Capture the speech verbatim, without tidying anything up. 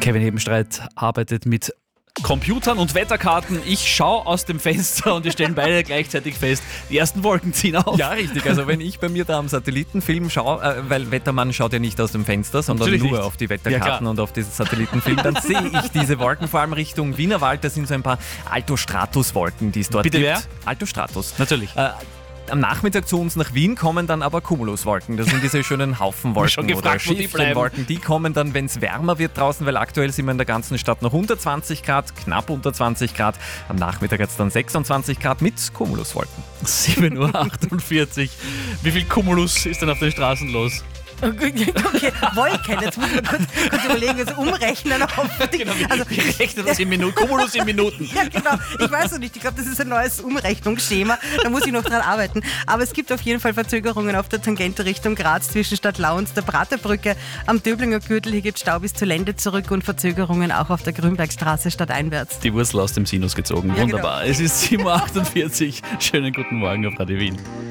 Kevin Hebenstreit arbeitet mit Computern und Wetterkarten. Ich schaue aus dem Fenster und wir stellen beide gleichzeitig fest, die ersten Wolken ziehen auf. Ja, richtig. Also wenn ich bei mir da am Satellitenfilm schaue, äh, weil Wettermann schaut ja nicht aus dem Fenster, sondern Natürlich nur nicht. auf die Ja, Wetterkarten klar. und auf diesen Satellitenfilm, dann sehe ich diese Wolken, vor allem Richtung Wienerwald. Das sind so ein paar Altostratus-Wolken, die es dort Bitte gibt. wer? Altostratus. Natürlich. Äh, am Nachmittag zu uns nach Wien kommen dann aber Cumuluswolken. Das sind diese schönen Haufenwolken Schon gefragt, oder wo die Schiffchenwolken. Die kommen dann, wenn es wärmer wird draußen, weil aktuell sind wir in der ganzen Stadt noch unter zwanzig Grad, knapp unter zwanzig Grad. Am Nachmittag hat es dann sechsundzwanzig Grad mit Cumuluswolken. sieben Uhr achtundvierzig. Wie viel Cumulus ist denn auf den Straßen los? Okay, Wolken, jetzt muss man kurz, kurz überlegen, also umrechnen auf die, Genau, wir, also, wir rechnen das in Minuten. Cumulus in Minuten. ja, genau. Ich weiß noch nicht. Ich glaube, das ist ein neues Umrechnungsschema. Da muss ich noch dran arbeiten. Aber es gibt auf jeden Fall Verzögerungen auf der Tangente Richtung Graz zwischen Stadtlau und der Praterbrücke. Am Döblinger Gürtel, hier gibt es Stau bis zur Lände zurück und Verzögerungen auch auf der Grünbergstraße stadteinwärts. Die Wurzel aus dem Sinus gezogen. Ja, Wunderbar. genau. Es ist sieben Uhr achtundvierzig. Schönen guten Morgen auf Radio Wien.